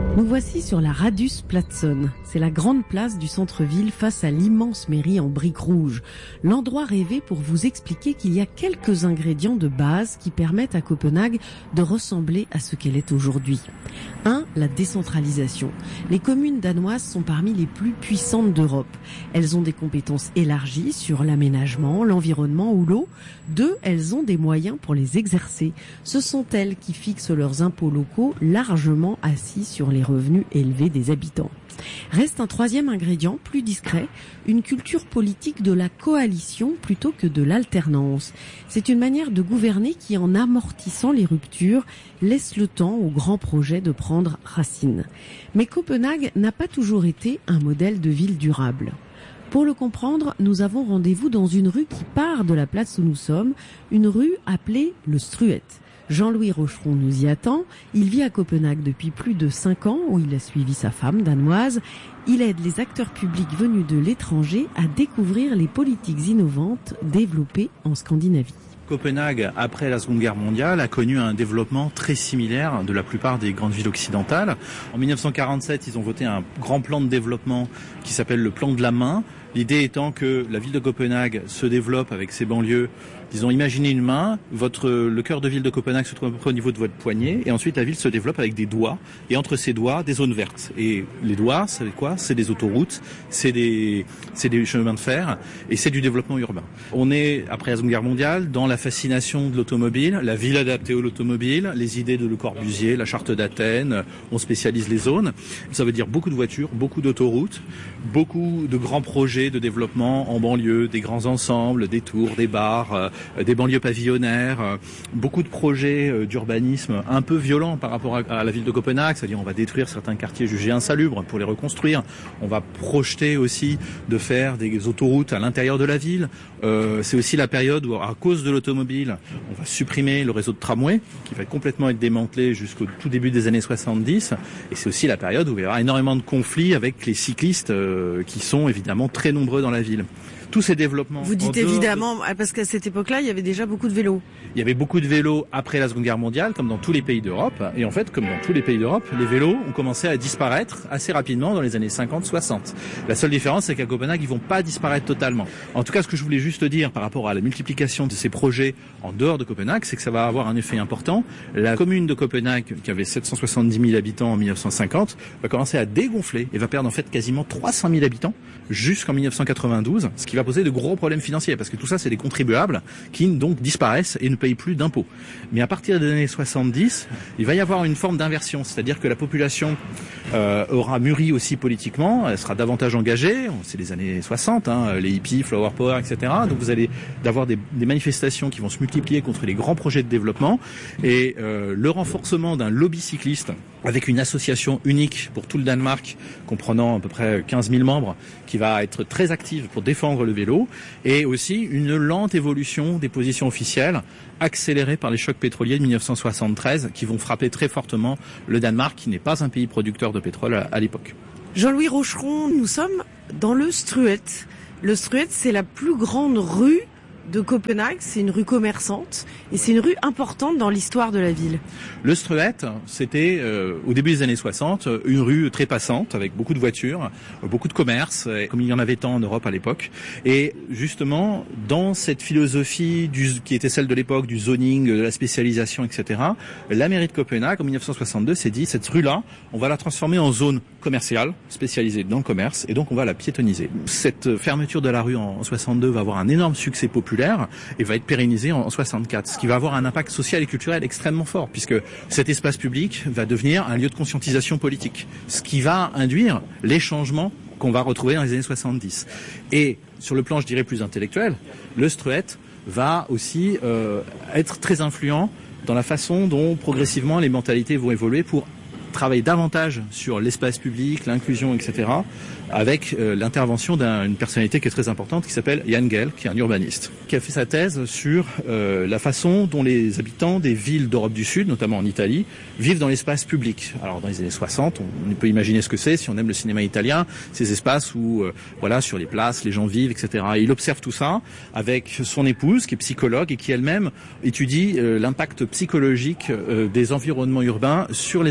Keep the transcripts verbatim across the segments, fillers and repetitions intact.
Nous voici sur la Radhusplatson. C'est la grande place du centre-ville face à l'immense mairie en briques rouges. L'endroit rêvé pour vous expliquer qu'il y a quelques ingrédients de base qui permettent à Copenhague de ressembler à ce qu'elle est aujourd'hui. un. La décentralisation. Les communes danoises sont parmi les plus puissantes d'Europe. Elles ont des compétences élargies sur l'aménagement, l'environnement ou l'eau. deux. Elles ont des moyens pour les exercer. Ce sont elles qui fixent leurs impôts locaux largement assis sur les revenus élevés des habitants. Reste un troisième ingrédient, plus discret, une culture politique de la coalition plutôt que de l'alternance. C'est une manière de gouverner qui, en amortissant les ruptures, laisse le temps aux grands projets de prendre racine. Mais Copenhague n'a pas toujours été un modèle de ville durable. Pour le comprendre, nous avons rendez-vous dans une rue qui part de la place où nous sommes, une rue appelée le Struet. Jean-Louis Rocheron nous y attend. Il vit à Copenhague depuis plus de cinq ans où il a suivi sa femme danoise. Il aide les acteurs publics venus de l'étranger à découvrir les politiques innovantes développées en Scandinavie. Copenhague, après la Seconde Guerre mondiale, a connu un développement très similaire de la plupart des grandes villes occidentales. En mille neuf cent quarante-sept, ils ont voté un grand plan de développement qui s'appelle le plan de la main. L'idée étant que la ville de Copenhague se développe avec ses banlieues. Disons, imaginez une main, votre, le cœur de ville de Copenhague se trouve à peu près au niveau de votre poignet, et ensuite la ville se développe avec des doigts, et entre ces doigts, des zones vertes. Et les doigts, c'est quoi? C'est des autoroutes, c'est des, c'est des chemins de fer, et c'est du développement urbain. On est, après la Seconde Guerre mondiale, dans la fascination de l'automobile, la ville adaptée à l'automobile, les idées de Le Corbusier, la charte d'Athènes, on spécialise les zones. Ça veut dire beaucoup de voitures, beaucoup d'autoroutes, beaucoup de grands projets de développement en banlieue, des grands ensembles, des tours, des bars, euh, des banlieues pavillonnaires, euh, beaucoup de projets euh, d'urbanisme un peu violents par rapport à, à la ville de Copenhague, c'est-à-dire on va détruire certains quartiers jugés insalubres pour les reconstruire, on va projeter aussi de faire des autoroutes à l'intérieur de la ville. Euh, c'est aussi la période où, à cause de l'automobile, on va supprimer le réseau de tramway, qui va complètement être démantelé jusqu'au tout début des années soixante-dix, et c'est aussi la période où il va y avoir énormément de conflits avec les cyclistes euh, qui sont évidemment très nombreux dans la ville. Tous ces développements... Vous dites évidemment, de... parce qu'à cette époque-là, il y avait déjà beaucoup de vélos. Il y avait beaucoup de vélos après la Seconde Guerre mondiale, comme dans tous les pays d'Europe. Et en fait, comme dans tous les pays d'Europe, les vélos ont commencé à disparaître assez rapidement dans les années cinquante soixante. La seule différence, c'est qu'à Copenhague, ils vont pas disparaître totalement. En tout cas, ce que je voulais juste dire par rapport à la multiplication de ces projets en dehors de Copenhague, c'est que ça va avoir un effet important. La commune de Copenhague, qui avait sept cent soixante-dix mille habitants en mille neuf cent cinquante, va commencer à dégonfler et va perdre en fait quasiment trois cent mille habitants jusqu'en mille neuf cent quatre-vingt-douze, ce qui va poser de gros problèmes financiers, parce que tout ça, c'est des contribuables qui donc disparaissent et ne payent plus d'impôts. Mais à partir des années soixante-dix, il va y avoir une forme d'inversion, c'est-à-dire que la population euh, aura mûri aussi politiquement, elle sera davantage engagée, c'est les années soixante, hein, les hippies, Flower Power, et cetera. Donc vous allez avoir des, des manifestations qui vont se multiplier contre les grands projets de développement, et euh, le renforcement d'un lobby cycliste avec une association unique pour tout le Danemark, comprenant à peu près quinze mille membres, qui va être très active pour défendre le vélo, et aussi une lente évolution des positions officielles, accélérée par les chocs pétroliers de mille neuf cent soixante-treize, qui vont frapper très fortement le Danemark, qui n'est pas un pays producteur de pétrole à, à l'époque. Jean-Louis Rocheron, nous sommes dans le Struet. Le Struet, c'est la plus grande rue de Copenhague, c'est une rue commerçante et c'est une rue importante dans l'histoire de la ville. Le Struet, c'était euh, au début des années soixante une rue très passante avec beaucoup de voitures, beaucoup de commerces, comme il y en avait tant en Europe à l'époque. Et justement, dans cette philosophie du, qui était celle de l'époque du zoning, de la spécialisation, et cetera, la mairie de Copenhague en mille neuf cent soixante-deux s'est dit cette rue-là, on va la transformer en zone commerciale, spécialisée dans le commerce, et donc on va la piétonniser. Cette fermeture de la rue en soixante-deux va avoir un énorme succès populaire et va être pérennisé en soixante-quatre, ce qui va avoir un impact social et culturel extrêmement fort, puisque cet espace public va devenir un lieu de conscientisation politique, ce qui va induire les changements qu'on va retrouver dans les années soixante-dix. Et sur le plan, je dirais, plus intellectuel, le Struet va aussi euh, être très influent dans la façon dont progressivement les mentalités vont évoluer pour travailler davantage sur l'espace public, l'inclusion, et cetera, avec euh, l'intervention d'une personnalité qui est très importante, qui s'appelle Jan Gehl, qui est un urbaniste, qui a fait sa thèse sur euh, la façon dont les habitants des villes d'Europe du Sud, notamment en Italie, vivent dans l'espace public. Alors dans les années soixante, on, on peut imaginer ce que c'est, si on aime le cinéma italien, ces espaces où, euh, voilà, sur les places, les gens vivent, et cetera. Et il observe tout ça avec son épouse, qui est psychologue et qui elle-même étudie euh, l'impact psychologique euh, des environnements urbains sur les individus.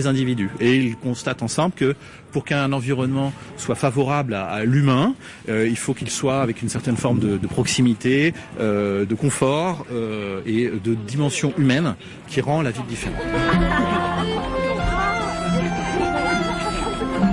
vécu. Et ils constatent ensemble que pour qu'un environnement soit favorable à, à l'humain, euh, il faut qu'il soit avec une certaine forme de, de proximité, euh, de confort euh, et de dimension humaine qui rend la ville différente.